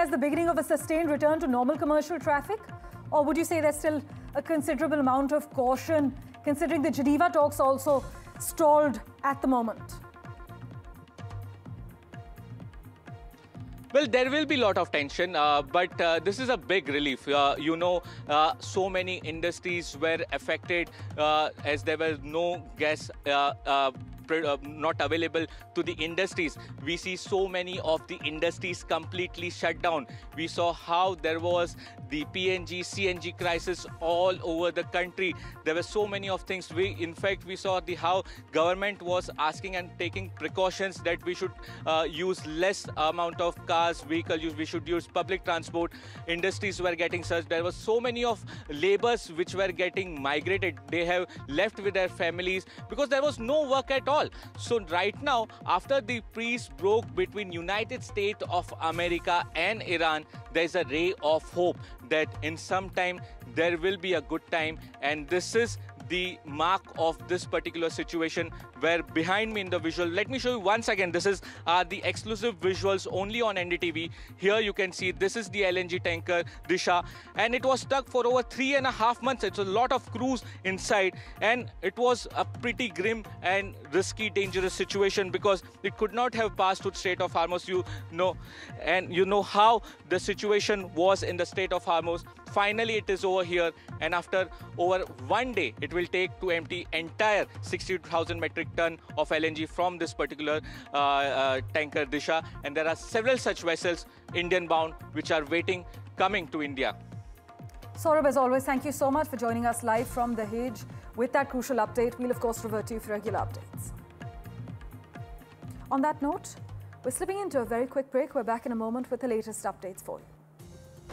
as the beginning of a sustained return to normal commercial traffic? Or would you say there's still a considerable amount of caution, considering the Geneva talks also stalled at the moment? Well, there will be a lot of tension, but this is a big relief. So many industries were affected as there was no gas not available to the industries. We see so many of the industries completely shut down. We saw how there was the PNG, CNG crisis all over the country. There were so many of things. In fact, we saw how government was asking and taking precautions that we should use less amount of cars, vehicle use. We should use public transport. Industries were getting surged. There were so many of laborers which were getting migrated. They have left with their families because there was no work at all. So right now, after the peace broke between United States of America and Iran, there's a ray of hope that in some time there will be a good time, and this is the mark of this particular situation, where behind me in the visual, let me show you once again, this is the exclusive visuals only on NDTV. Here you can see this is the LNG tanker Disha, and it was stuck for over 3.5 months. It's a lot of crews inside, and it was a pretty grim and risky, dangerous situation because it could not have passed to the Strait of Hormuz, and you know how the situation was in the Strait of Hormuz. Finally, it is over here, and after over 1 day, it will take to empty entire 62,000 metric ton of LNG from this particular tanker Disha. And there are several such vessels, Indian bound, which are coming to India. Saurabh, as always, thank you so much for joining us live from Dahej with that crucial update. We'll, of course, revert to you for regular updates. On that note, we're slipping into a very quick break. We're back in a moment with the latest updates for you.